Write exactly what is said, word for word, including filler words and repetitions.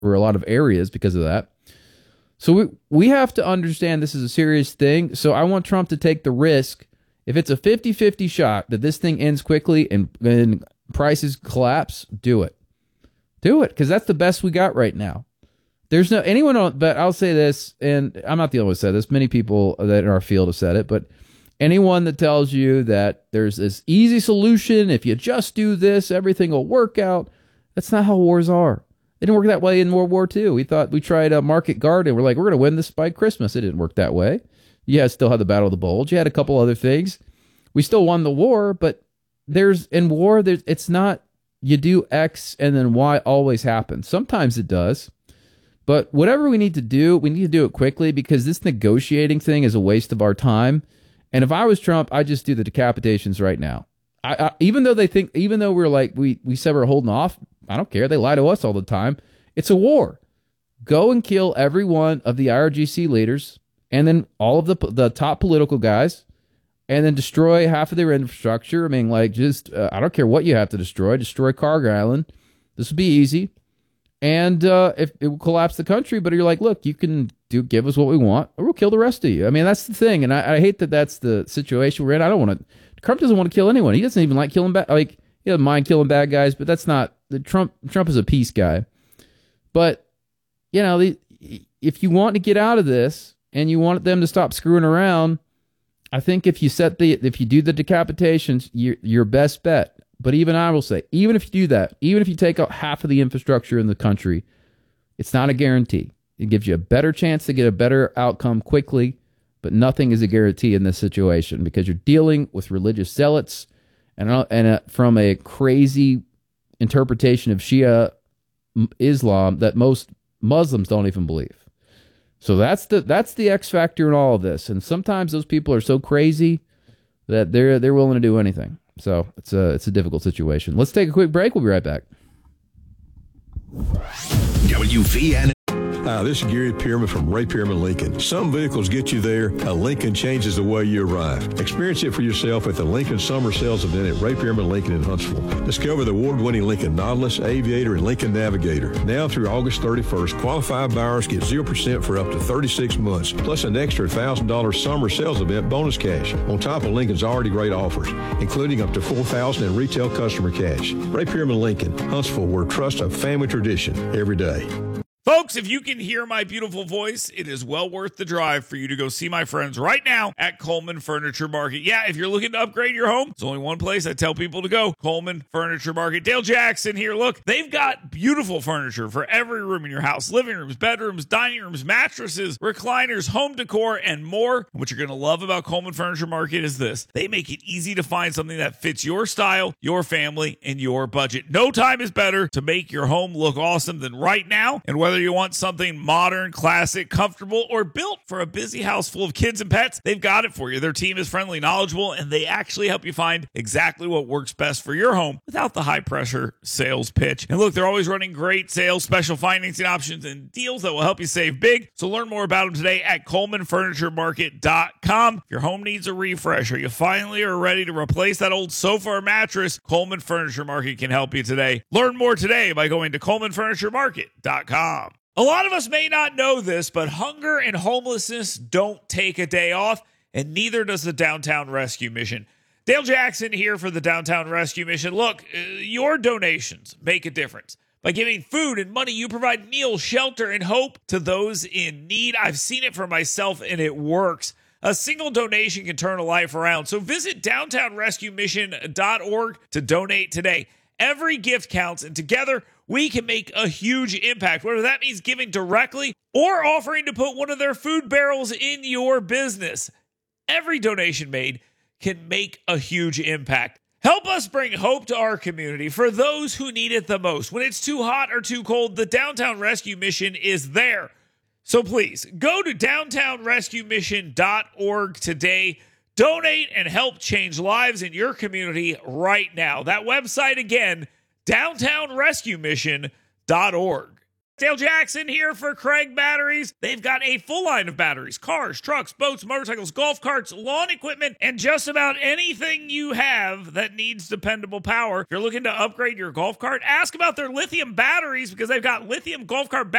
a lot of areas because of that. So we, we have to understand this is a serious thing. So I want Trump to take the risk. If it's a fifty-fifty shot that this thing ends quickly and, and prices collapse, do it. Do it, because that's the best we got right now. There's no anyone on, but I'll say this, and I'm not the only one who said this. Many people that in our field have said it, but anyone that tells you that there's this easy solution, if you just do this, everything will work out, that's not how wars are. It didn't work that way in World War Two. We thought we tried a market garden. We're like, we're going to win this by Christmas. It didn't work that way. You had still had the Battle of the Bulge. You had a couple other things. We still won the war, but there's in war, there's it's not you do X and then Y always happens. Sometimes it does. But whatever we need to do, we need to do it quickly because this negotiating thing is a waste of our time. And if I was Trump, I'd just do the decapitations right now. I, I, even though they think, even though we're like, we, we said we're holding off, I don't care. They lie to us all the time. It's a war. Go and kill every one of the I R G C leaders and then all of the the top political guys and then destroy half of their infrastructure. I mean, like, just, uh, I don't care what you have to destroy. Destroy Cargo Island. This would be easy. And uh, if it will collapse the country, but you're like, look, you can do give us what we want, or we'll kill the rest of you. I mean, that's the thing, and I, I hate that that's the situation we're in. I don't want to. Trump doesn't want to kill anyone. He doesn't even like killing bad. Like he doesn't mind killing bad guys, but that's not the Trump. Trump is a peace guy. But you know, the, if you want to get out of this and you want them to stop screwing around, I think if you set the if you do the decapitations, your your best bet. But even I will say, even if you do that, even if you take out half of the infrastructure in the country, it's not a guarantee. It gives you a better chance to get a better outcome quickly, but nothing is a guarantee in this situation because you're dealing with religious zealots and, and a, from a crazy interpretation of Shia Islam that most Muslims don't even believe. So that's the that's the X factor in all of this. And sometimes those people are so crazy that they're they're willing to do anything. So it's a it's a difficult situation. Let's take a quick break. We'll be right back. W V N. Hi, this is Gary Pearman from Ray Pearman Lincoln. Some vehicles get you there. A Lincoln changes the way you arrive. Experience it for yourself at the Lincoln Summer Sales Event at Ray Pearman Lincoln in Huntsville. Discover the award-winning Lincoln Nautilus, Aviator, and Lincoln Navigator. Now through August thirty-first, qualified buyers get zero percent for up to thirty-six months, plus an extra one thousand dollars Summer Sales Event bonus cash, on top of Lincoln's already great offers, including up to four thousand dollars in retail customer cash. Ray Pearman Lincoln, Huntsville, where trust of family tradition every day. Folks, if you can hear my beautiful voice, it is well worth the drive for you to go see my friends right now at Coleman Furniture Market. Yeah, if you're looking to upgrade your home, there's only one place I tell people to go, Coleman Furniture Market. Dale Jackson here. Look, they've got beautiful furniture for every room in your house. Living rooms, bedrooms, dining rooms, mattresses, recliners, home decor, and more. And what you're going to love about Coleman Furniture Market is this. They make it easy to find something that fits your style, your family, and your budget. No time is better to make your home look awesome than right now. And whether Whether you want something modern, classic, comfortable, or built for a busy house full of kids and pets, they've got it for you. Their team is friendly, knowledgeable, and they actually help you find exactly what works best for your home without the high-pressure sales pitch. And look, they're always running great sales, special financing options, and deals that will help you save big. So learn more about them today at Coleman Furniture Market dot com. If your home needs a refresh or you finally are ready to replace that old sofa or mattress, Coleman Furniture Market can help you today. Learn more today by going to Coleman Furniture Market dot com. A lot of us may not know this, but hunger and homelessness don't take a day off, and neither does the Downtown Rescue Mission. Dale Jackson here for the Downtown Rescue Mission. Look, uh, your donations make a difference. By giving food and money, you provide meals, shelter, and hope to those in need. I've seen it for myself, and it works. A single donation can turn a life around. So visit downtown rescue mission dot org to donate today. Every gift counts, and together we can make a huge impact, whether that means giving directly or offering to put one of their food barrels in your business. Every donation made can make a huge impact. Help us bring hope to our community for those who need it the most. When it's too hot or too cold, the Downtown Rescue Mission is there. So please, go to downtown rescue mission dot org today. Donate and help change lives in your community right now. That website again, downtown rescue mission dot org. Dale Jackson here for Craig Batteries. They've got a full line of batteries, cars, trucks, boats, motorcycles, golf carts, lawn equipment, and just about anything you have that needs dependable power. If you're looking to upgrade your golf cart, ask about their lithium batteries because they've got lithium golf cart batteries